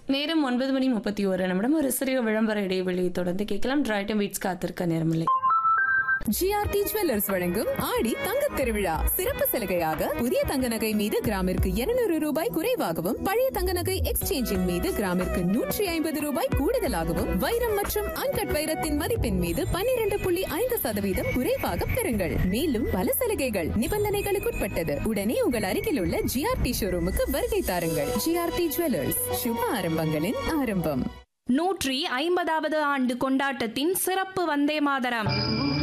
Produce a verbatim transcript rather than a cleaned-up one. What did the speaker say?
நேரம் ஒன்பது மணி முப்பத்தி ஒரு நிமிடம். ஒரு சிறிய விளம்பர இடைவெளி தொடர்ந்து கேட்கலாம். டிரைட்டம் பீட்ஸ் காத்திருக்க நேரமில்லை. ஜிஆர்டி ஜுவல்லர்ஸ் வழங்கும் ஆடி தங்க திருவிழா சிறப்பு சலுகையாக புதிய தங்க நகை மீது கிராமிற்கு இருநூறு ரூபாய் குறைவாகவும், பழைய தங்க நகை எக்ஸ்சேஞ்சின் மீது கிராமிற்கு நூற்றி ஐம்பது ரூபாய் கூடுதலாகவும், வைரம் மற்றும் அன்கட் வைரத்தின் மதிப்பின் மீது பன்னிரண்டு புள்ளி ஐந்து சதவீதம் குறைவாக பெறுங்கள். மேலும் பல சலுகைகள் நிபந்தனைகளுக்குட்பட்டது. உடனே உங்கள் அருகில் உள்ள ஜிஆர்டி ஷோரூமுக்கு வருகை தாருங்கள். ஜிஆர்டி ஜுவல்லர்ஸ், சுப ஆரம்பங்களின் ஆரம்பம். நூற்றி ஐம்பதாவது ஆண்டு கொண்டாட்டத்தின் சிறப்பு வந்தே மாதரம்.